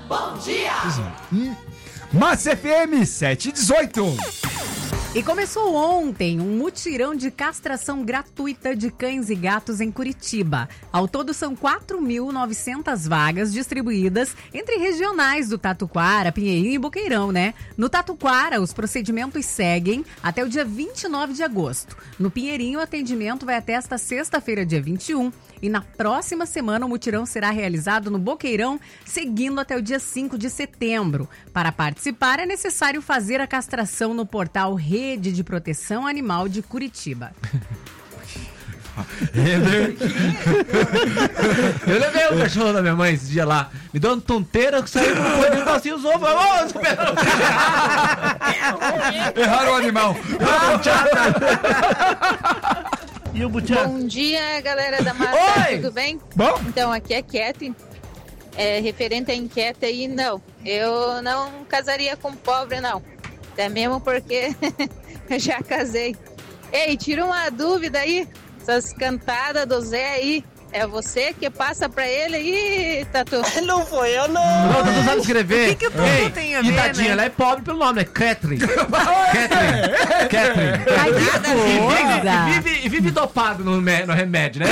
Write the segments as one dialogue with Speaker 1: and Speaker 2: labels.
Speaker 1: Bom dia!
Speaker 2: Massa FM 718.
Speaker 3: E começou ontem um mutirão de castração gratuita de cães e gatos em Curitiba. Ao todo são 4.900 vagas distribuídas entre regionais do Tatuquara, Pinheirinho e Boqueirão, né? No Tatuquara, os procedimentos seguem até o dia 29 de agosto. No Pinheirinho, o atendimento vai até esta sexta-feira, dia 21. E na próxima semana, o mutirão será realizado no Boqueirão, seguindo até o dia 5 de setembro. Para participar, é necessário fazer a castração no portal Rede de Proteção Animal de Curitiba.
Speaker 4: Eu levei o cachorro da minha mãe esse dia lá. Me deu uma tonteira que saiu com o olho assim, os ovos.
Speaker 2: Erraram o animal.
Speaker 5: E o Butiá?
Speaker 6: Bom dia, galera da Massa, tudo bem?
Speaker 2: Bom.
Speaker 6: Então, aqui é Kathleen. Referente à enquete aí, não. Eu não casaria com pobre, não. Até mesmo porque eu já casei. Ei, tira uma dúvida aí. Essas cantadas do Zé aí, é você que passa pra ele aí, Tatu?
Speaker 5: Não foi eu, não.
Speaker 4: Não, tu não sabe escrever.
Speaker 3: O que o Tatu tem a ver,
Speaker 4: E tadinha,
Speaker 3: né?
Speaker 4: ela é pobre pelo nome, é Kathleen. Kathleen.
Speaker 3: Ai, que coisa!
Speaker 4: E vive dopado no remédio, né?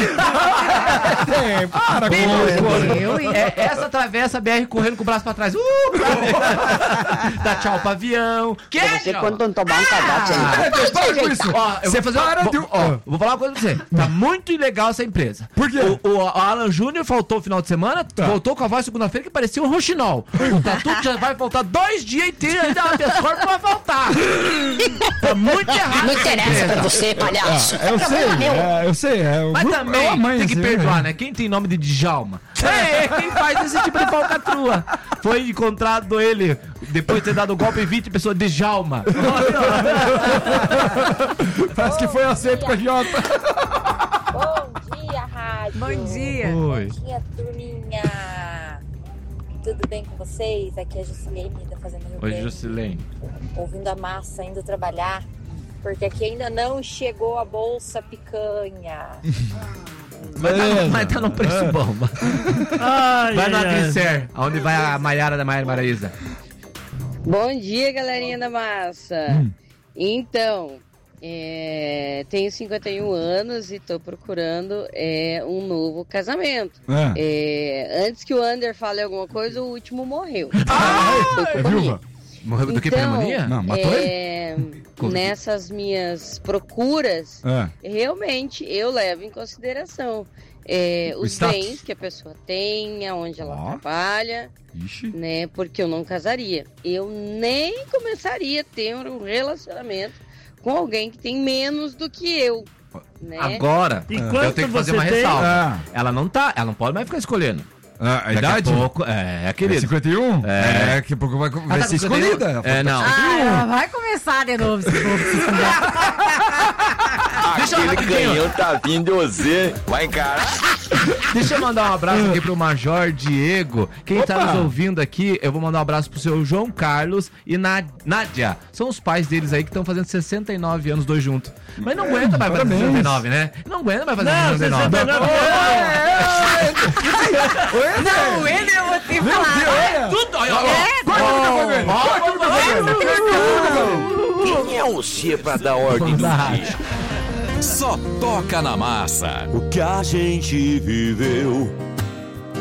Speaker 2: Para
Speaker 4: Bem,
Speaker 3: eu, hein?
Speaker 4: essa atravessa a BR correndo com o braço pra trás. Dá tchau pro avião. Que
Speaker 7: Você quando não tomar um cadastro aí.
Speaker 2: Para com isso.
Speaker 4: Ó, eu vou fazer vou falar uma coisa pra você. Tá muito ilegal essa empresa.
Speaker 2: Por quê?
Speaker 4: O Alan Júnior faltou o final de semana, voltou com a voz segunda-feira que parecia um roxinol. O Tatu já vai faltar 2 dias inteiros, ainda a pessoa não vai faltar. Tá muito errado.
Speaker 7: Não interessa pra você, palhaço.
Speaker 2: Eu sei.
Speaker 4: Mas também tem que
Speaker 2: assim,
Speaker 4: perdoar, né? Quem tem nome de Djalma? Quem faz esse tipo de falcatrua. Foi encontrado ele, depois de ter dado o golpe em 20 pessoas, Djalma.
Speaker 2: Parece que foi aceito com a Jota.
Speaker 8: Bom dia, rádio.
Speaker 3: Bom dia.
Speaker 4: Oi.
Speaker 8: Bom dia, turminha. Tudo bem com vocês? Aqui é a Jusilene da Fazenda Rio
Speaker 4: Oi,
Speaker 8: Verde.
Speaker 4: Jusilene.
Speaker 8: Ouvindo a massa, indo trabalhar. Porque aqui ainda não chegou a bolsa picanha.
Speaker 4: Mas tá num preço bom. Vai no Agricer, onde vai a Maiara da Maiara Maraíza.
Speaker 9: Bom dia, galerinha da massa. Então, tenho 51 anos e tô procurando um novo casamento. Antes que o Ander fale alguma coisa, o último morreu.
Speaker 2: É viúva?
Speaker 4: Morreu do que, pneumonia?
Speaker 2: Não, matou ele?
Speaker 9: Nessas minhas procuras, realmente eu levo em consideração os bens que a pessoa tem, onde ela trabalha, né? Porque eu não casaria. Eu nem começaria a ter um relacionamento com alguém que tem menos do que eu. Né?
Speaker 4: Agora, eu tenho que fazer uma ressalva. Ela não pode mais ficar escolhendo.
Speaker 2: A idade?
Speaker 4: Daqui a pouco, querido.
Speaker 2: 51? Daqui a pouco vai ser escolhida.
Speaker 4: Não.
Speaker 3: Ela vai começar de novo se for se
Speaker 10: Aquele canhão tá vindo você. Vai encarar.
Speaker 4: Deixa eu mandar um abraço aqui pro Major Diego. Quem tá nos ouvindo aqui, eu vou mandar um abraço pro seu João Carlos e Nádia. São os pais deles aí que estão fazendo 69 anos, dois juntos. Mas não aguenta mais fazer 69, né? Não aguenta mais fazer 69.
Speaker 3: Não, ele eu vou te falar.
Speaker 10: Quem é você pra dar ordem no dia?
Speaker 1: Só toca na massa.
Speaker 11: O que a gente viveu